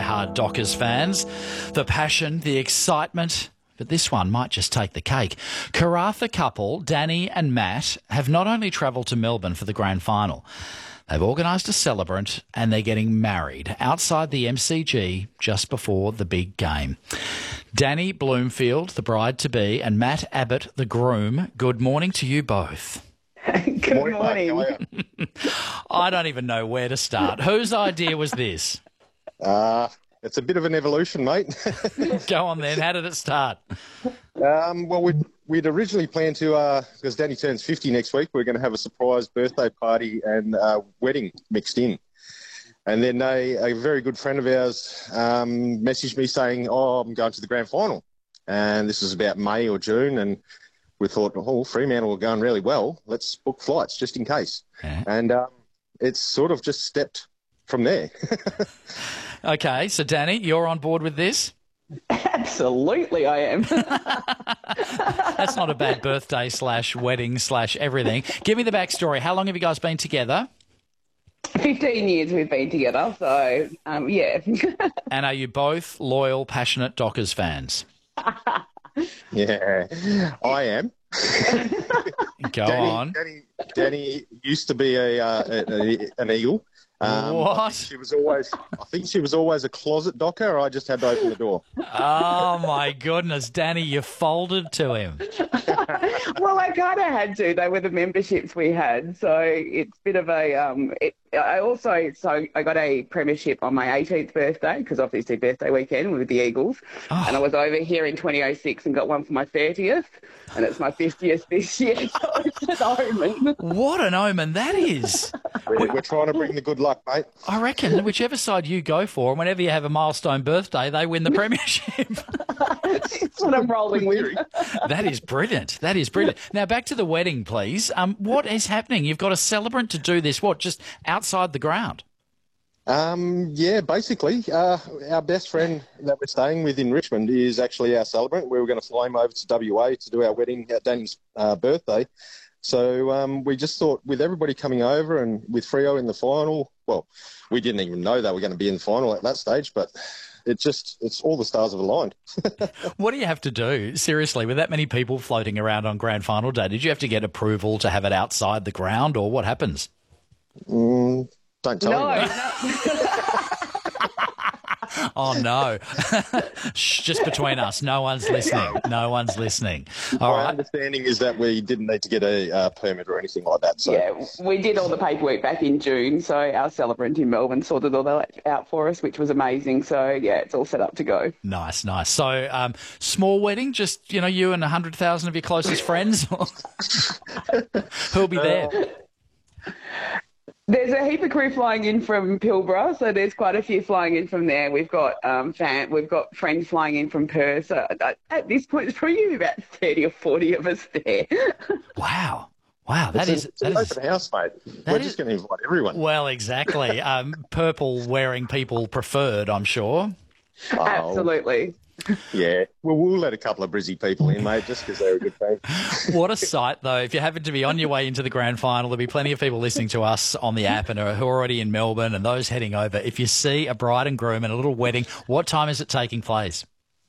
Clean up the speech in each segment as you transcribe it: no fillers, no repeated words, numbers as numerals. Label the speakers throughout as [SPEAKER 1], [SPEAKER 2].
[SPEAKER 1] die-hard Dockers fans. The passion, the excitement, but this one might just take the cake. Karratha couple, Danny and Matt, have not only travelled to Melbourne for the grand final, they've organised a celebrant and they're getting married outside the MCG just before the big game. Danny Bloomfield, the bride-to-be, and Matt Abbott, the groom, good morning to you both.
[SPEAKER 2] Good morning.
[SPEAKER 3] Mate, how are
[SPEAKER 1] I don't even know where to start. Whose idea was this?
[SPEAKER 3] you? It's a bit of an evolution, mate.
[SPEAKER 1] Go on then. How did it start?
[SPEAKER 3] Well, we'd originally planned to, because Danny turns 50 next week, we're going to have a surprise birthday party and wedding mixed in. And then a very good friend of ours messaged me saying, I'm going to the grand final. And this was about May or June, and we thought, Fremantle were going really well. Let's book flights just in case.
[SPEAKER 1] Yeah.
[SPEAKER 3] And it's sort of just stepped from there.
[SPEAKER 1] Okay, so Danny, you're on board with this?
[SPEAKER 2] Absolutely, I am.
[SPEAKER 1] That's not a bad birthday / wedding / everything. Give me the backstory. How long have you guys been together?
[SPEAKER 2] 15 years we've been together, so yeah.
[SPEAKER 1] And are you both loyal, passionate Dockers fans?
[SPEAKER 3] Yeah, I am.
[SPEAKER 1] Go on.
[SPEAKER 3] Danny used to be an Eagle.
[SPEAKER 1] What?
[SPEAKER 3] I think she was always a closet Docker. I just had to open the door.
[SPEAKER 1] Oh, my goodness. Danny, you folded to him.
[SPEAKER 2] Well, I kind of had to. They were the memberships we had, so it's a bit of a. I got a premiership on my 18th birthday because obviously birthday weekend with the Eagles, and I was over here in 2006 and got one for my 30th, and it's my 50th this year. So it's an omen.
[SPEAKER 1] What an omen that is.
[SPEAKER 3] We're trying to bring the good luck, mate.
[SPEAKER 1] I reckon whichever side you go for, whenever you have a milestone birthday, they win the premiership.
[SPEAKER 2] That's what I'm rolling with.
[SPEAKER 1] That is brilliant. That is brilliant. Now, back to the wedding, please. What is happening? You've got a celebrant to do this, just outside the ground?
[SPEAKER 3] Yeah, basically. Our best friend that we're staying with in Richmond is actually our celebrant. We were going to fly him over to WA to do our wedding at Danny's birthday. So we just thought with everybody coming over and with Freo in the final, well, we didn't even know they were going to be in the final at that stage, but it's all the stars have aligned.
[SPEAKER 1] What do you have to do, seriously, with that many people floating around on grand final day? Did you have to get approval to have it outside the ground, or what happens?
[SPEAKER 3] Don't tell me.
[SPEAKER 1] Oh, no. Shh, just between us. No one's listening. No one's listening. All
[SPEAKER 3] My
[SPEAKER 1] right.
[SPEAKER 3] understanding is that we didn't need to get a permit or anything like that. So.
[SPEAKER 2] Yeah, we did all the paperwork back in June, so our celebrant in Melbourne sorted all that out for us, which was amazing. So, yeah, it's all set up to go.
[SPEAKER 1] Nice, nice. So, small wedding, just, you and 100,000 of your closest friends? Who'll be there?
[SPEAKER 2] There's a heap of crew flying in from Pilbara, so there's quite a few flying in from there. We've got we've got friends flying in from Perth. So at this point, it's probably about 30 or 40 of us there.
[SPEAKER 1] Wow,
[SPEAKER 3] It's an open house, mate. We're just going to invite everyone.
[SPEAKER 1] Well, exactly. Purple wearing people preferred, I'm sure.
[SPEAKER 3] Oh,
[SPEAKER 2] Absolutely.
[SPEAKER 3] Yeah, we'll let a couple of Brizzy people in, mate, just because they're a good team.
[SPEAKER 1] What a sight, though. If you happen to be on your way into the grand final, there'll be plenty of people listening to us on the app and who are already in Melbourne and those heading over. If you see a bride and groom and a little wedding, what time is it taking place?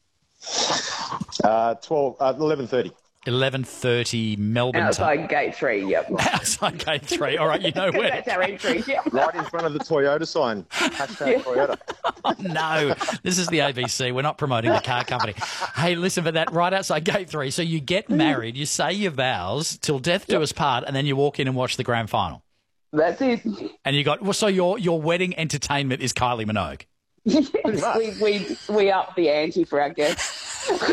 [SPEAKER 3] 11:30.
[SPEAKER 1] 11:30 Melbourne
[SPEAKER 2] Outside Gate 3, yep.
[SPEAKER 1] Outside Gate 3. All right, you know where.
[SPEAKER 2] That's our entry, yep.
[SPEAKER 3] Right in front of the Toyota sign. Hashtag Toyota.
[SPEAKER 1] Oh, no, this is the ABC. We're not promoting the car company. Hey, listen, for that, right outside Gate 3. So you get married, you say your vows, till death do us part, and then you walk in and watch the grand final.
[SPEAKER 2] That's it.
[SPEAKER 1] And you got, so your wedding entertainment is Kylie Minogue.
[SPEAKER 2] Yes, we up the ante for our guests.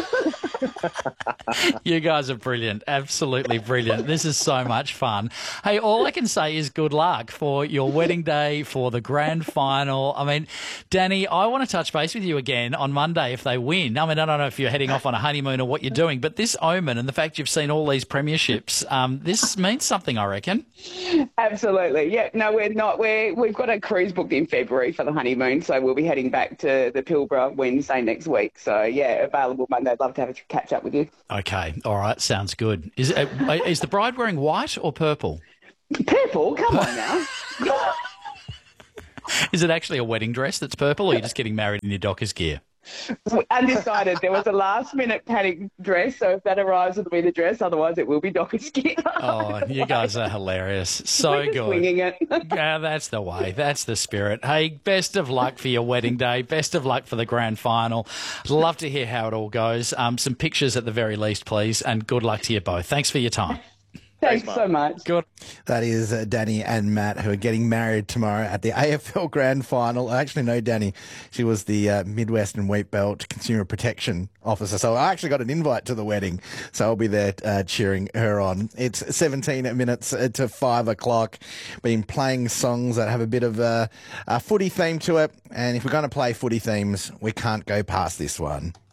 [SPEAKER 1] You guys are brilliant. Absolutely brilliant. This is so much fun. Hey, all I can say is good luck for your wedding day, for the grand final. I mean, Danny, I want to touch base with you again on Monday if they win. I mean, I don't know if you're heading off on a honeymoon or what you're doing, but this omen and the fact you've seen all these premierships, this means something, I reckon.
[SPEAKER 2] Absolutely. Yeah, no, we're not. We've got a cruise booked in February for the honeymoon, so we'll be heading back to the Pilbara Wednesday next week. So, yeah, available Monday. I'd love to have a catch up with you.
[SPEAKER 1] Okay. All right. Sounds good. Is the bride wearing white or purple?
[SPEAKER 2] Purple? Come on now.
[SPEAKER 1] Is it actually a wedding dress that's purple, or are you just getting married in your Dockers gear?
[SPEAKER 2] Undecided. There was a last-minute panic dress, so if that arrives, it'll be the dress. Otherwise, it will be Dockers gear.
[SPEAKER 1] Oh, you guys are hilarious. So
[SPEAKER 2] We're just
[SPEAKER 1] good.
[SPEAKER 2] winging it.
[SPEAKER 1] Yeah, that's the way. That's the spirit. Hey, best of luck for your wedding day. Best of luck for the grand final. I'd love to hear how it all goes. Some pictures at the very least, please, and good luck to you both. Thanks for your time.
[SPEAKER 2] Thanks so much.
[SPEAKER 1] Good.
[SPEAKER 4] That is Danny and Matt, who are getting married tomorrow at the AFL Grand Final. I actually know Danny. She was the Midwest and Wheat Belt Consumer Protection Officer. So I actually got an invite to the wedding. So I'll be there cheering her on. It's 17 minutes to 5 o'clock. Been playing songs that have a bit of a footy theme to it. And if we're going to play footy themes, we can't go past this one.